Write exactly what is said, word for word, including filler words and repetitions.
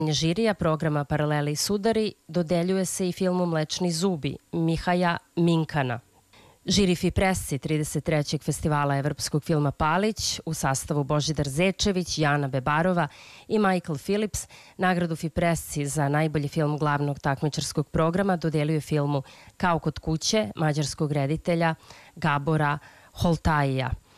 Žirija programa Paralele i sudari dodeljuje se i filmu Mlečni zubi Mihaja Minkana. Žiri Fipresci trideset trećeg festivala evropskog filma Palić u sastavu Božidar Zečević, Jana Bebarova i Michael Phillips nagradu Fipresci za najbolji film glavnog takmičarskog programa dodeljuje filmu Kao kod kuće mađarskog reditelja Gabora Holtaija.